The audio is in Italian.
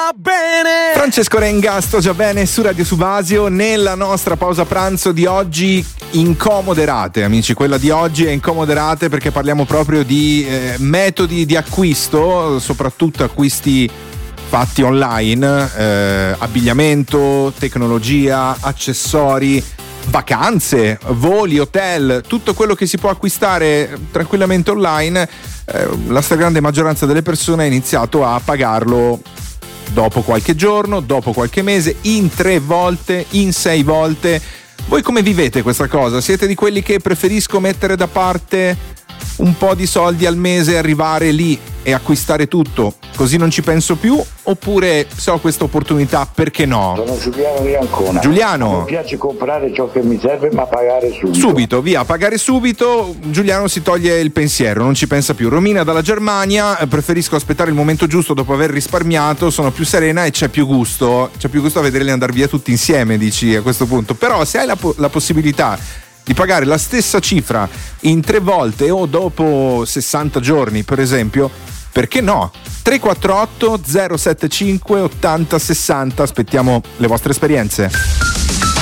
bene. Francesco Renga, sto già bene su Radio Subasio. Nella nostra pausa pranzo di oggi, incomoderate, amici. Quella di oggi è incomoderate perché parliamo proprio di metodi di acquisto, soprattutto acquisti fatti online, abbigliamento, tecnologia, accessori, vacanze, voli, hotel, tutto quello che si può acquistare tranquillamente online. La stragrande maggioranza delle persone ha iniziato a pagarlo dopo qualche giorno, dopo qualche mese, in 3 volte, in 6 volte. Voi come vivete questa cosa? Siete di quelli che preferisco mettere da parte un po' di soldi al mese, arrivare lì e acquistare tutto, così non ci penso più? Oppure se ho questa opportunità, perché no? Sono Giuliano di Ancona. Giuliano, mi piace comprare ciò che mi serve, ma pagare subito. Via, pagare subito. Giuliano si toglie il pensiero, non ci pensa più. Romina dalla Germania: preferisco aspettare il momento giusto dopo aver risparmiato, sono più serena e c'è più gusto a vederli andare via tutti insieme, dici a questo punto. Però se hai la possibilità di pagare la stessa cifra in 3 volte o dopo 60 giorni, per esempio, perché no? 348 075 80 60, aspettiamo le vostre esperienze.